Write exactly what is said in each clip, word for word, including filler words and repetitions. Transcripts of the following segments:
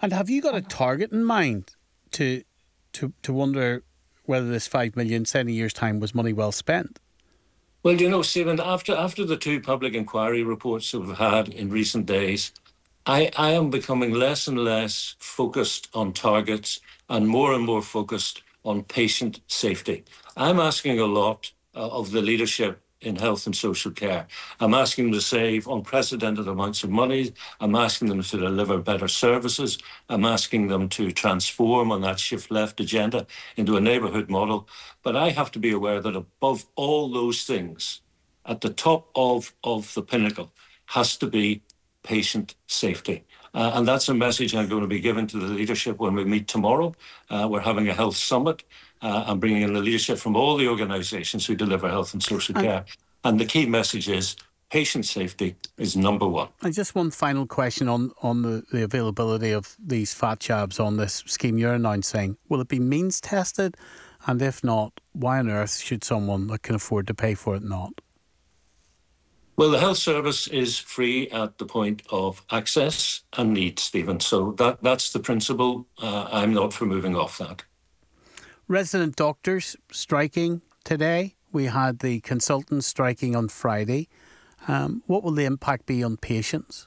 And have you got a target in mind to to to wonder whether this five million, say in a year's time, was money well spent? Well, you know, Stephen, after after the two public inquiry reports that we've had in recent days, I, I am becoming less and less focused on targets and more and more focused on patient safety. I'm asking a lot uh, of the leadership in health and social care. I'm asking them to save unprecedented amounts of money. I'm asking them to deliver better services. I'm asking them to transform on that shift left agenda into a neighbourhood model. But I have to be aware that above all those things, at the top of, of the pinnacle, has to be patient safety. Uh, and that's a message I'm going to be giving to the leadership when we meet tomorrow. Uh, we're having a health summit. Uh, I'm bringing in the leadership from all the organisations who deliver health and social And, care. And the key message is patient safety is number one. And just one final question on, on the, the availability of these fat jabs on this scheme you're announcing. Will it be means tested? And if not, why on earth should someone that can afford to pay for it not? Well, the health service is free at the point of access and need, Stephen. So that, that's the principle. Uh, I'm not for moving off that. Resident doctors striking today. We had the consultants striking on Friday. Um, what will the impact be on patients?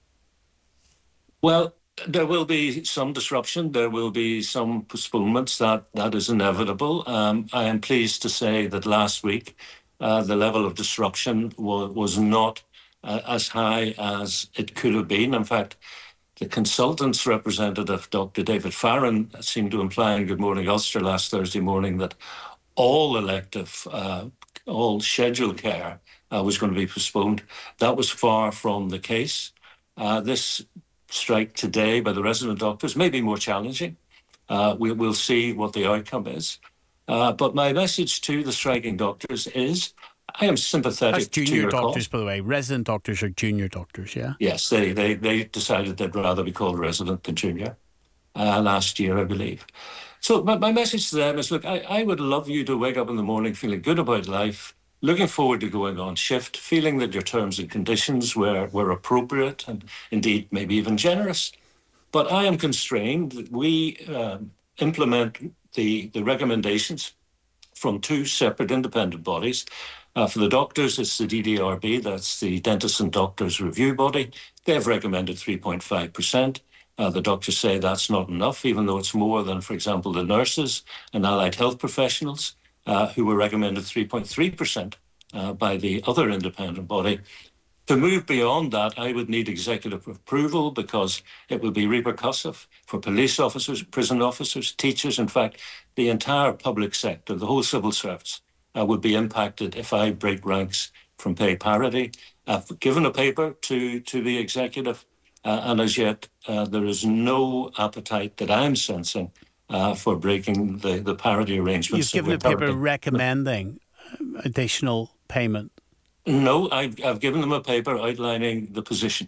Well, there will be some disruption. There will be some postponements. That, that is inevitable. Um, I am pleased to say that last week, uh, the level of disruption wa- was not uh, as high as it could have been. In fact, the consultants representative, Doctor David Farron, seemed to imply in Good Morning Ulster last Thursday morning that all elective, uh, all scheduled care uh, was going to be postponed. That was far from the case. Uh, this strike today by the resident doctors may be more challenging. Uh, we, we'll see what the outcome is. Uh, but my message to the striking doctors is I am sympathetic That's junior to your doctors, cause. by the way. Resident doctors are junior doctors, yeah? Yes, they, they, they decided they'd rather be called resident than junior uh, last year, I believe. So my, my message to them is, look, I, I would love you to wake up in the morning feeling good about life, looking forward to going on shift, feeling that your terms and conditions were, were appropriate and indeed maybe even generous. But I am constrained that we um, implement the, the recommendations from two separate independent bodies. Uh, for the doctors, it's the D D R B, that's the Dentists and Doctors Review Body. They've recommended three point five percent. Uh, the doctors say that's not enough, even though it's more than, for example, the nurses and allied health professionals uh, who were recommended three point three percent uh, by the other independent body. To move beyond that, I would need executive approval because it would be repercussive for police officers, prison officers, teachers. In fact, the entire public sector, the whole civil service, uh, would be impacted if I break ranks from pay parity. I've given a paper to, to the executive, uh, and as yet, uh, there is no appetite that I'm sensing uh, for breaking the, the parity arrangements. You've given a paper recommending additional payment. No, I've, I've given them a paper outlining the position.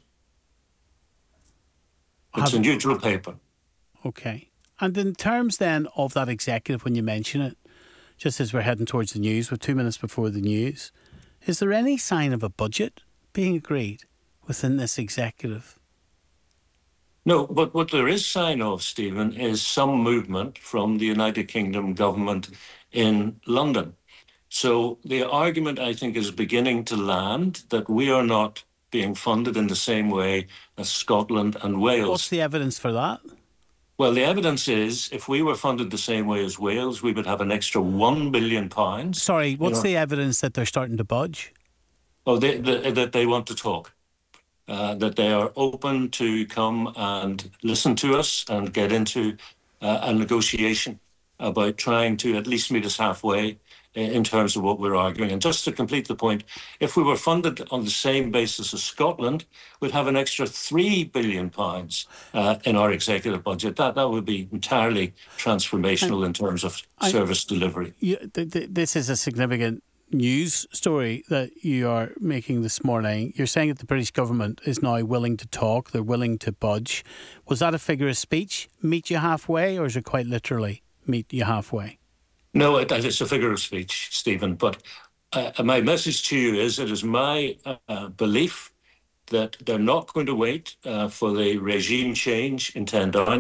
It's Have, a neutral paper. Okay. And in terms then of that executive, when you mention it, just as we're heading towards the news, we're two minutes before the news, is there any sign of a budget being agreed within this executive? No, but what there is sign of, Stephen, is some movement from the United Kingdom government in London. So the argument, I think, is beginning to land that we are not being funded in the same way as Scotland and Wales. What's the evidence for that? Well, the evidence is if we were funded the same way as Wales, we would have an extra one billion pounds. Sorry, what's you know, the evidence that they're starting to budge? Oh, they, they, that they want to talk. Uh, that they are open to come and listen to us and get into uh, a negotiation about trying to at least meet us halfway in terms of what we're arguing. And just to complete the point, if we were funded on the same basis as Scotland, we'd have an extra three billion pounds uh, in our executive budget. That that would be entirely transformational in terms of I, service delivery. You, th- th- this is a significant news story that you are making this morning. You're saying that the British government is now willing to talk, they're willing to budge. Was that a figure of speech, meet you halfway, or is it quite literally meet you halfway? No, it, it's a figure of speech, Stephen, but uh, my message to you is it is my uh, belief that they're not going to wait uh, for the regime change in ten Down.